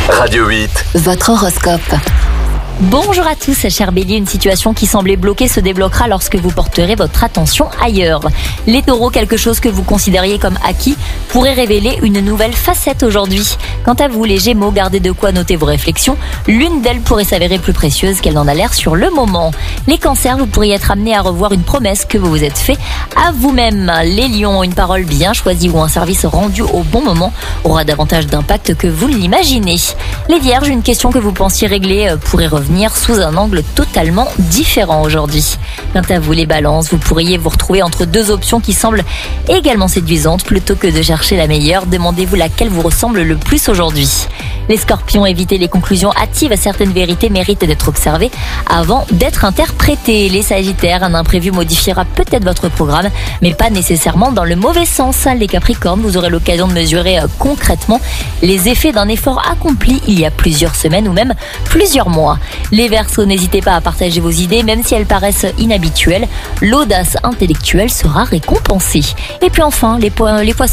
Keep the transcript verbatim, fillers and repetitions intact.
Radio huit. Votre horoscope. Bonjour à tous, chers béliers, une situation qui semblait bloquée se débloquera lorsque vous porterez votre attention ailleurs. Les taureaux, quelque chose que vous considériez comme acquis pourrait révéler une nouvelle facette aujourd'hui. Quant à vous, les gémeaux, gardez de quoi noter vos réflexions. L'une d'elles pourrait s'avérer plus précieuse qu'elle n'en a l'air sur le moment. Les cancers, vous pourriez être amenés à revoir une promesse que vous vous êtes fait à vous-même. Les lions, une parole bien choisie ou un service rendu au bon moment aura davantage d'impact que vous ne l'imaginez. Les vierges, une question que vous pensiez régler pourrait revenir sous un angle totalement différent aujourd'hui. Quant à vous les balances, vous pourriez vous retrouver entre deux options qui semblent également séduisantes. Plutôt que de chercher la meilleure, demandez-vous laquelle vous ressemble le plus aujourd'hui. Les scorpions, évitez les conclusions hâtives, certaines vérités méritent d'être observées avant d'être interprétées. Les sagittaires, un imprévu modifiera peut-être votre programme, mais pas nécessairement dans le mauvais sens. Les capricornes, vous aurez l'occasion de mesurer concrètement les effets d'un effort accompli il y a plusieurs semaines ou même plusieurs mois. Les verseaux, n'hésitez pas à partager vos idées, même si elles paraissent inhabituelles. L'audace intellectuelle sera récompensée. Et puis enfin, les, po- les poissons,